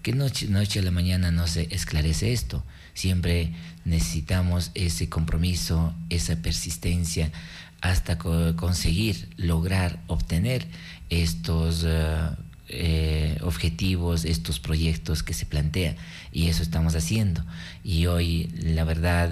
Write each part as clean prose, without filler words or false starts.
que noche a la mañana no se esclarece esto. Siempre necesitamos ese compromiso, esa persistencia, hasta conseguir, lograr, obtener estos objetivos, estos proyectos que se plantea, y eso estamos haciendo. Y hoy, la verdad,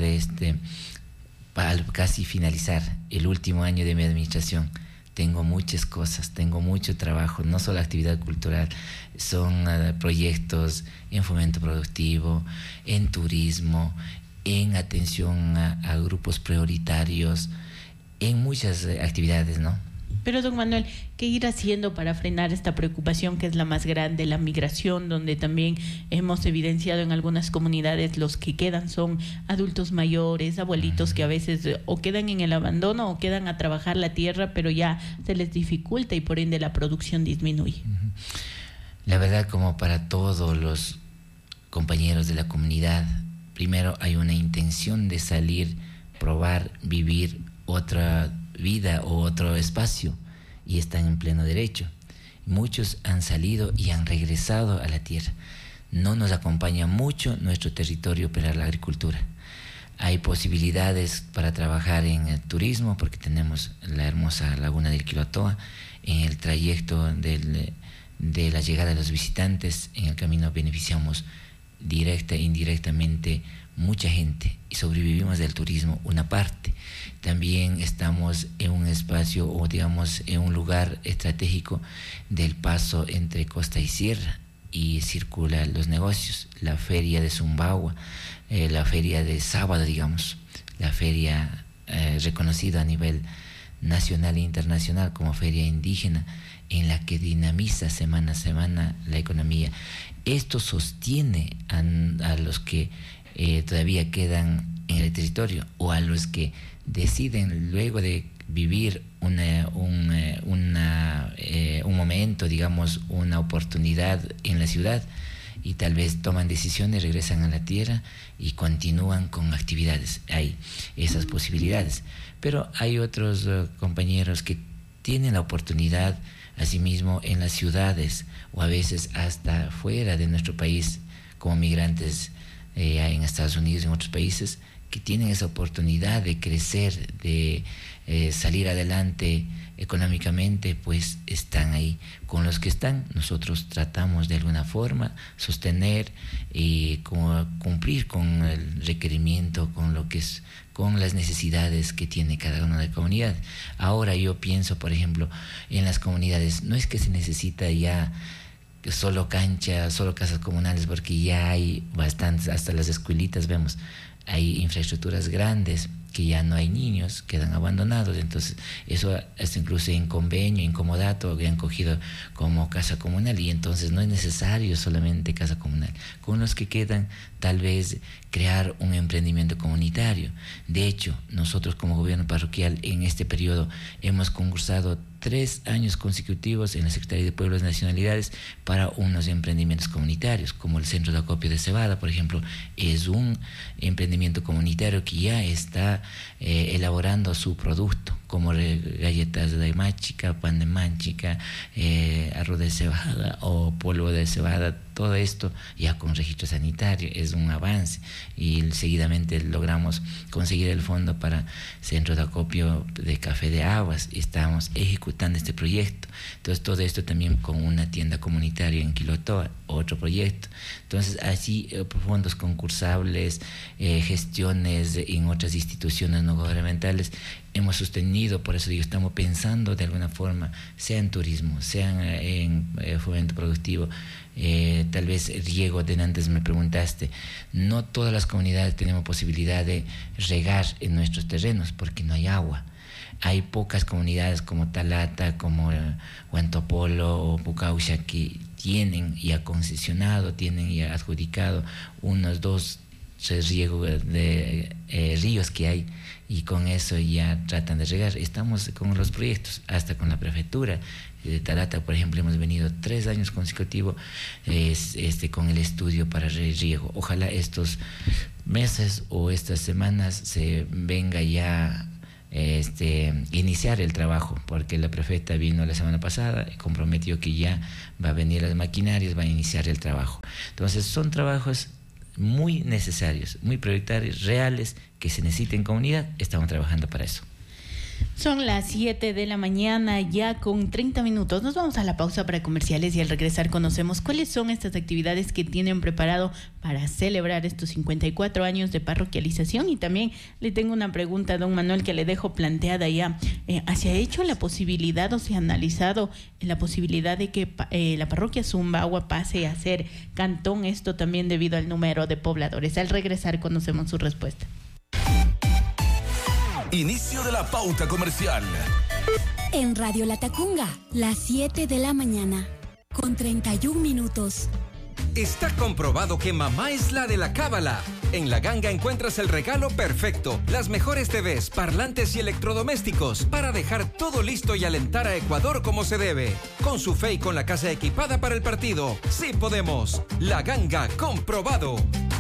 al casi finalizar el último año de mi administración, tengo muchas cosas, tengo mucho trabajo, no solo actividad cultural, son proyectos en fomento productivo, en turismo, en atención a grupos prioritarios, en muchas actividades, ¿no? Pero, don Manuel, ¿qué ir haciendo para frenar esta preocupación que es la más grande, la migración, donde también hemos evidenciado en algunas comunidades los que quedan son adultos mayores, abuelitos que a veces o quedan en el abandono o quedan a trabajar la tierra, pero ya se les dificulta y por ende la producción disminuye? La verdad, como para todos los compañeros de la comunidad, primero hay una intención de salir, probar, vivir otra vida o otro espacio, y están en pleno derecho. Muchos han salido y han regresado a la tierra. No nos acompaña mucho nuestro territorio para la agricultura. Hay posibilidades para trabajar en el turismo porque tenemos la hermosa laguna del Quilotoa. En el trayecto de la llegada de los visitantes, en el camino beneficiamos directa e indirectamente mucha gente y sobrevivimos del turismo una parte. También estamos en un espacio, o digamos en un lugar estratégico del paso entre costa y sierra, y circulan los negocios, la feria de Zumbagua, la feria de sábado, digamos, la feria reconocida a nivel nacional e internacional como feria indígena, en la que dinamiza semana a semana la economía. Esto sostiene a los que todavía quedan en el territorio, o a los que deciden luego de vivir un momento, digamos, una oportunidad en la ciudad, y tal vez toman decisiones, regresan a la tierra y continúan con actividades. Hay esas posibilidades, pero hay otros compañeros que tienen la oportunidad asimismo en las ciudades, o a veces hasta fuera de nuestro país, como migrantes en Estados Unidos y en otros países, que tienen esa oportunidad de crecer, de salir adelante económicamente, pues están ahí. Con los que están, nosotros tratamos de alguna forma sostener y cumplir con el requerimiento, con lo que es, con las necesidades que tiene cada una de la comunidad. Ahora yo pienso, por ejemplo, en las comunidades, no es que se necesita ya solo cancha, solo casas comunales, porque ya hay bastantes, hasta las escuelitas vemos, hay infraestructuras grandes que ya no hay niños, quedan abandonados. Entonces eso es incluso en convenio, en comodato, que han cogido como casa comunal, y entonces no es necesario solamente casa comunal. Con los que quedan, tal vez crear un emprendimiento comunitario. De hecho, nosotros como gobierno parroquial en este periodo hemos concursado 3 años consecutivos en la Secretaría de Pueblos y Nacionalidades para unos emprendimientos comunitarios, como el Centro de Acopio de Cebada, por ejemplo, es un emprendimiento comunitario que ya está elaborando su producto, como galletas de máchica, pan de máchica, arroz de cebada o polvo de cebada. Todo esto ya con registro sanitario es un avance, y seguidamente logramos conseguir el fondo para centro de acopio de café de aguas. Estamos ejecutando este proyecto. Entonces todo esto también con una tienda comunitaria en Quilotoa, otro proyecto. Entonces así fondos concursables, gestiones en otras instituciones no gubernamentales hemos sostenido. Por eso digo, estamos pensando de alguna forma, sea en turismo, sea en fomento productivo. Tal vez riego, de antes me preguntaste, no todas las comunidades tenemos posibilidad de regar en nuestros terrenos porque no hay agua. Hay pocas comunidades como Talata, como Huantopolo o Pucaucha que tienen ya concesionado, tienen ya adjudicado unos 2, 3 riegos de ríos que hay, y con eso ya tratan de regar. Estamos con los proyectos, hasta con la prefectura de Talata, por ejemplo, hemos venido 3 años consecutivos con el estudio para riego. Ojalá estos meses o estas semanas se venga ya iniciar el trabajo, porque la prefecta vino la semana pasada y comprometió que ya va a venir las maquinarias, va a iniciar el trabajo. Entonces son trabajos muy necesarios, muy prioritarios, reales, que se necesita en comunidad. Estamos trabajando para eso. Son las 7 de la mañana, ya con 30 minutos. Nos vamos a la pausa para comerciales y al regresar conocemos cuáles son estas actividades que tienen preparado para celebrar estos 54 años de parroquialización. Y también le tengo una pregunta a don Manuel que le dejo planteada ya. ¿Se ha hecho la posibilidad o se ha analizado la posibilidad de que la parroquia Zumbagua pase a ser cantón? Esto también debido al número de pobladores. Al regresar conocemos su respuesta. Inicio de la pauta comercial. En Radio Latacunga, las 7 de la mañana, con 31 minutos. Está comprobado que mamá es la de la cábala. En La Ganga encuentras el regalo perfecto, las mejores TVs, parlantes y electrodomésticos para dejar todo listo y alentar a Ecuador como se debe. Con su fe y con la casa equipada para el partido. ¡Sí podemos! La Ganga, comprobado.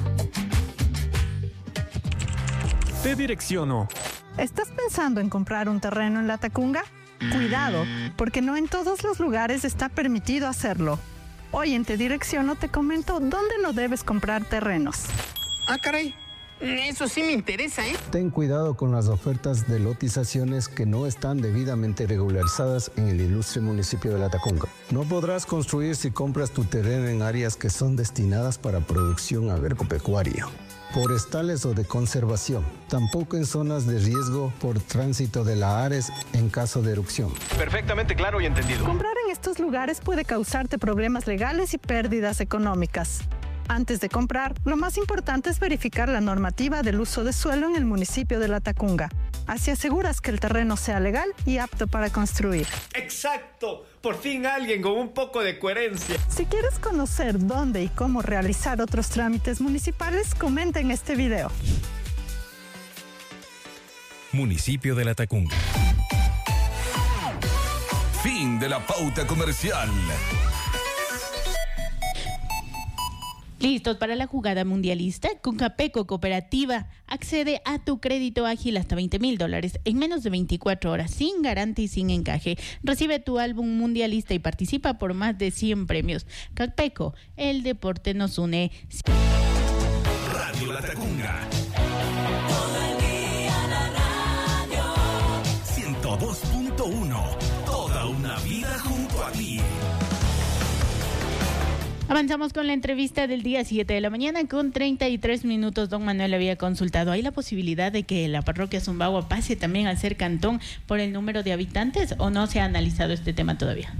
Te direcciono. ¿Estás pensando en comprar un terreno en Latacunga? Cuidado, porque no en todos los lugares está permitido hacerlo. Hoy en Te Direcciono te comento dónde no debes comprar terrenos. Ah, caray. Eso sí me interesa, ¿eh? Ten cuidado con las ofertas de lotizaciones que no están debidamente regularizadas en el ilustre municipio de Latacunga. No podrás construir si compras tu terreno en áreas que son destinadas para producción agropecuaria, forestales o de conservación. Tampoco en zonas de riesgo por tránsito de la ARES en caso de erupción. Perfectamente claro y entendido. Comprar en estos lugares puede causarte problemas legales y pérdidas económicas. Antes de comprar, lo más importante es verificar la normativa del uso de suelo en el municipio de Latacunga. Así aseguras que el terreno sea legal y apto para construir. ¡Exacto! Por fin alguien con un poco de coherencia. Si quieres conocer dónde y cómo realizar otros trámites municipales, comenta en este video. Municipio de Latacunga. Fin de la pauta comercial. Listos para la jugada mundialista. Con Capeco Cooperativa accede a tu crédito ágil hasta $20,000 en menos de 24 horas, sin garantía y sin encaje. Recibe tu álbum mundialista y participa por más de 100 premios. Capeco, el deporte nos une. Radio Latacunga. Todo el día la radio. 102.1. Toda una vida junto a ti. Avanzamos con la entrevista del día 7 de la mañana con 33 minutos. Don Manuel había consultado. ¿Hay la posibilidad de que la parroquia Zumbagua pase también a ser cantón por el número de habitantes o no se ha analizado este tema todavía?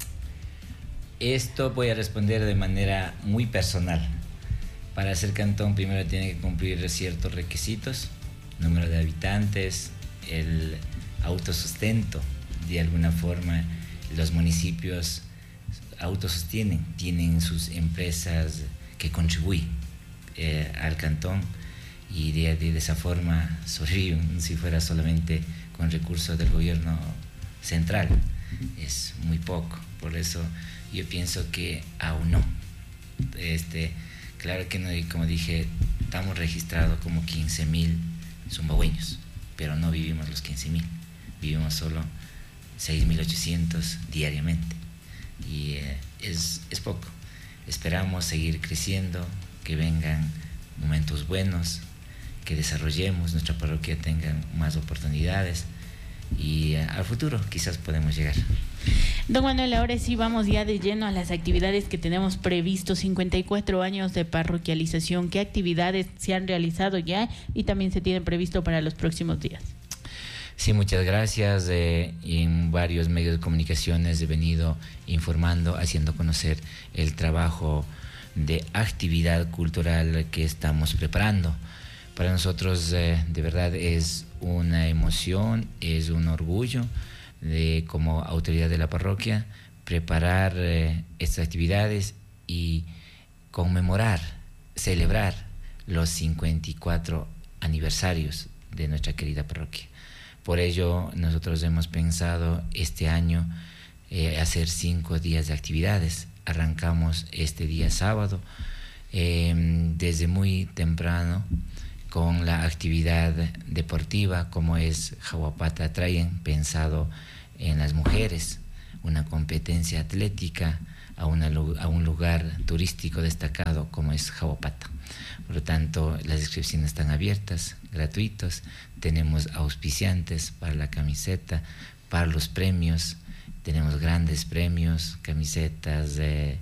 Esto voy a responder de manera muy personal. Para ser cantón primero tiene que cumplir ciertos requisitos, número de habitantes, el autosustento. De alguna forma los municipios autosostienen, tienen sus empresas que contribuyen al cantón y de esa forma sobreviven. Si fuera solamente con recursos del gobierno central es muy poco, por eso yo pienso que aún no. Claro que no, como dije, estamos registrados como 15,000 zumbagüeños, pero no vivimos los 15,000, vivimos solo 6,800 diariamente. Y es poco. Esperamos seguir creciendo, que vengan momentos buenos, que desarrollemos, nuestra parroquia tenga más oportunidades y al futuro quizás podemos llegar. Don Manuel, ahora sí vamos ya de lleno a las actividades que tenemos previsto. 54 años de parroquialización. ¿Qué actividades se han realizado ya y también se tienen previsto para los próximos días? Sí, muchas gracias. En varios medios de comunicaciones he venido informando, haciendo conocer el trabajo de actividad cultural que estamos preparando. Para nosotros de verdad es una emoción, es un orgullo como autoridad de la parroquia preparar estas actividades y conmemorar, celebrar los 54 aniversarios de nuestra querida parroquia. Por ello, nosotros hemos pensado este año hacer 5 días de actividades. Arrancamos este día sábado, desde muy temprano con la actividad deportiva como es Jawapata Trayen, pensado en las mujeres, una competencia atlética a un lugar turístico destacado como es Jawapata. Por lo tanto, las inscripciones están abiertas, gratuitos. Tenemos auspiciantes para la camiseta, para los premios. Tenemos grandes premios, camisetas,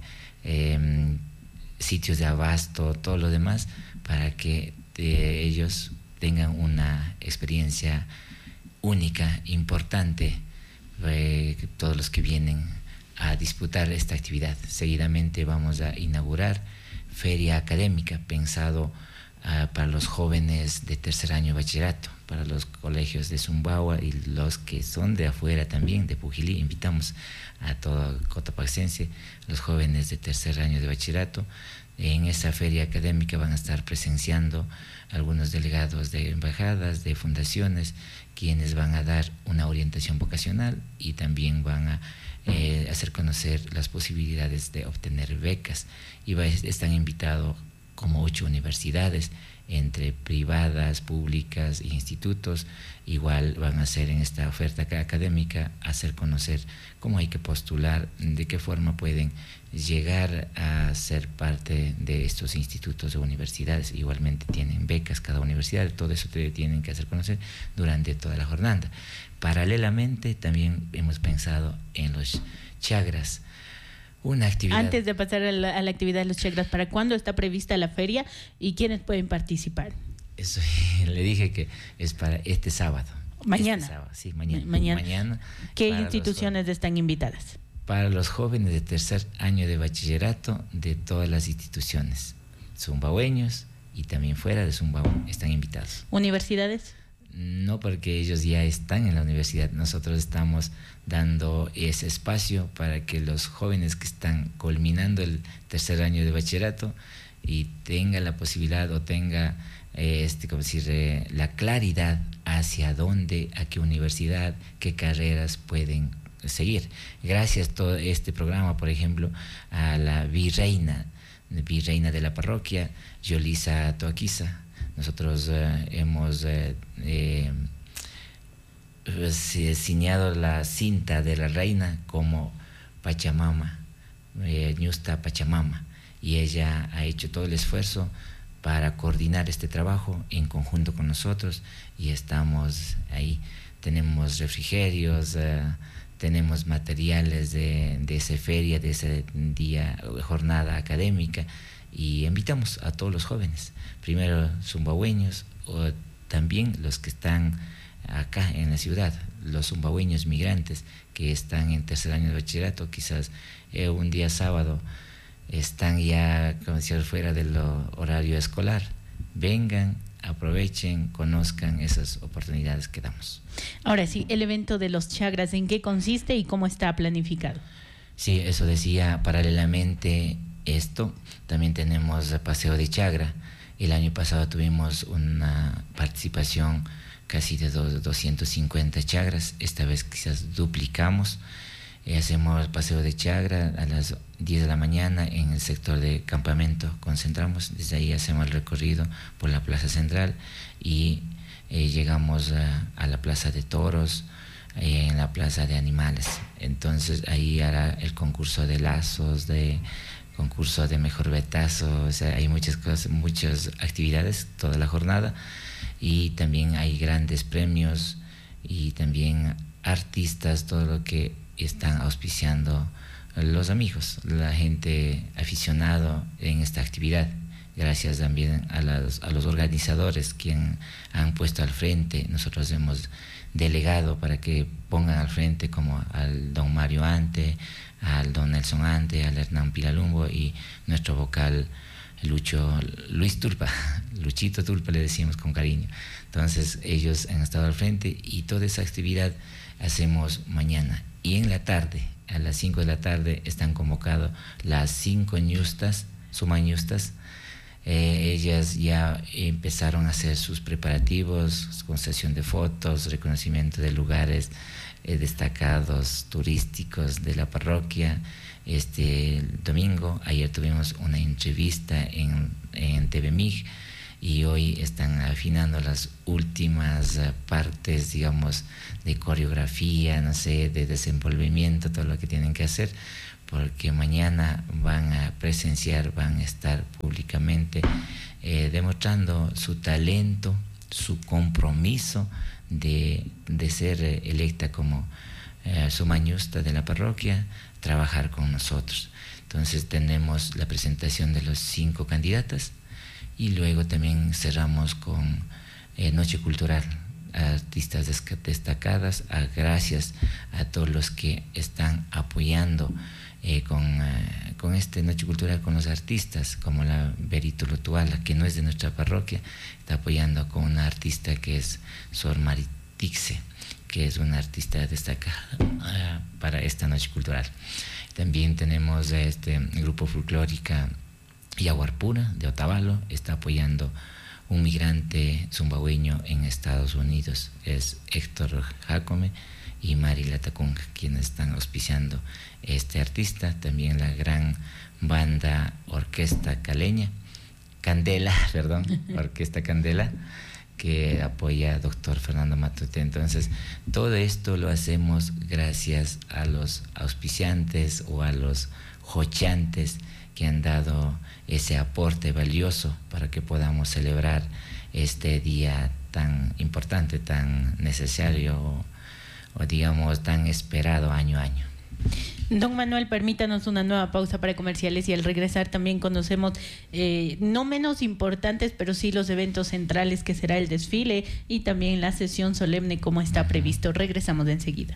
sitios de abasto, todo lo demás, para que ellos tengan una experiencia única, importante, todos los que vienen a disputar esta actividad. Seguidamente vamos a inaugurar feria académica pensado para los jóvenes de tercer año de bachillerato, para los colegios de Sumbawa y los que son de afuera también, de Pujilí. Invitamos a todo cotopaxense, los jóvenes de tercer año de bachillerato. En esa feria académica van a estar presenciando algunos delegados de embajadas, de fundaciones, quienes van a dar una orientación vocacional y también van a hacer conocer las posibilidades de obtener becas. Y están invitados como 8 universidades, entre privadas, públicas e institutos. Igual van a hacer en esta oferta académica hacer conocer cómo hay que postular, de qué forma pueden llegar a ser parte de estos institutos o universidades. Igualmente tienen becas cada universidad, todo eso tienen que hacer conocer durante toda la jornada. Paralelamente también hemos pensado en los chagras, una actividad. Antes de pasar a la actividad de los chagras, ¿para cuándo está prevista la feria y quiénes pueden participar? Eso, le dije que es para este sábado. Mañana. Este sábado, sí, mañana. ¿Qué instituciones están invitadas? Para los jóvenes de tercer año de bachillerato de todas las instituciones, zumbahueños y también fuera de Zumbahue están invitados. ¿Universidades? No, porque ellos ya están en la universidad. Nosotros estamos dando ese espacio para que los jóvenes que están culminando el tercer año de bachillerato y tenga la posibilidad o tenga la claridad hacia dónde, a qué universidad, qué carreras pueden seguir. Gracias a todo este programa, por ejemplo, a la virreina de la parroquia, Yolisa Toaquiza. Nosotros hemos ciñado la cinta de la reina como Pachamama, Ñusta Pachamama, y ella ha hecho todo el esfuerzo para coordinar este trabajo en conjunto con nosotros, y estamos ahí. Tenemos refrigerios, tenemos materiales de esa feria, de ese día, jornada académica, y invitamos a todos los jóvenes, primero zumbahueños, o también los que están acá en la ciudad, los zumbahueños migrantes que están en tercer año de bachillerato, quizás un día sábado están ya, como decía, fuera del horario escolar. Vengan, aprovechen, conozcan esas oportunidades que damos. Ahora sí, el evento de los chagras, ¿en qué consiste y cómo está planificado? Sí, eso decía. Paralelamente esto, también tenemos paseo de chagra. El año pasado tuvimos una participación casi de 250 chagras. Esta vez quizás duplicamos. Hacemos paseo de chagra a las 10 de la mañana en el sector de campamento. Concentramos, desde ahí hacemos el recorrido por la plaza central y llegamos a la plaza de toros, en la plaza de animales. Entonces ahí hará el concurso de lazos, concurso de mejor betazo. O sea, hay muchas cosas, muchas actividades toda la jornada, y también hay grandes premios y también artistas, todo lo que están auspiciando los amigos, la gente aficionado en esta actividad. Gracias también a los organizadores quienes han puesto al frente. Nosotros hemos delegado para que pongan al frente como al don Mario Ante, al don Nelson Ante, al Hernán Pilalumbo y nuestro vocal Luchito Tulpa le decimos con cariño. Entonces ellos han estado al frente y toda esa actividad hacemos mañana. Y en la tarde, a las 5 de la tarde, están convocadas las 5 ñustas, sumañustas. Ellas ya empezaron a hacer sus preparativos con sesión de fotos, reconocimiento de lugares destacados turísticos de la parroquia. Este domingo, ayer tuvimos una entrevista en TVMIG, y hoy están afinando las últimas partes, digamos, de coreografía, no sé, de desenvolvimiento, todo lo que tienen que hacer, porque mañana van a presenciar, van a estar públicamente demostrando su talento, su compromiso de ser electa como suma justa de la parroquia, trabajar con nosotros. Entonces tenemos la presentación de los 5 candidatas y luego también cerramos con Noche Cultural, artistas destacadas, gracias a todos los que están apoyando con este Noche Cultural con los artistas, como la Berito Lotuala, que no es de nuestra parroquia, está apoyando con una artista que es Sor Maritixe, que es una artista destacada para esta Noche Cultural. También tenemos este grupo folclórica Yaguarpura de Otavalo, está apoyando un migrante zumbabueño en Estados Unidos, es Héctor Jacome y Mari Latacunga, quienes están auspiciando este artista. También la gran banda Orquesta Candela, que apoya a Dr. Fernando Matute. Entonces, todo esto lo hacemos gracias a los auspiciantes o a los jochantes que han dado ese aporte valioso para que podamos celebrar este día tan importante, tan necesario o digamos tan esperado año a año. Don Manuel, permítanos una nueva pausa para comerciales y al regresar también conocemos no menos importantes, pero sí los eventos centrales que será el desfile y también la sesión solemne como está previsto. Regresamos de enseguida.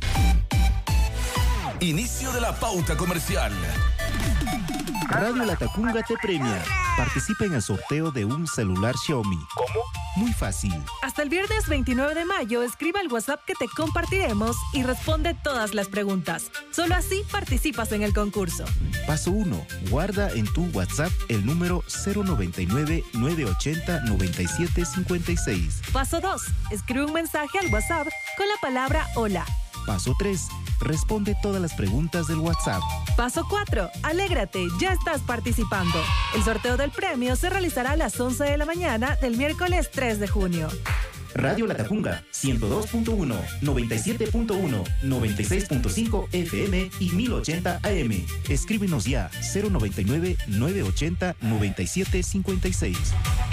Inicio de la pauta comercial. Radio Latacunga te premia. Participa en el sorteo de un celular Xiaomi. ¿Cómo? Muy fácil. Hasta el viernes 29 de mayo, escriba al WhatsApp que te compartiremos y responde todas las preguntas. Solo así participas en el concurso. Paso 1. Guarda en tu WhatsApp el número 099-980-9756. Paso 2. Escribe un mensaje al WhatsApp con la palabra hola. Paso 3. Responde todas las preguntas del WhatsApp. Paso 4. Alégrate, ya estás participando. El sorteo del premio se realizará a las 11 de la mañana del miércoles 3 de junio. Radio Latacunga, 102.1, 97.1, 96.5 FM y 1080 AM. Escríbenos ya, 099-980-9756.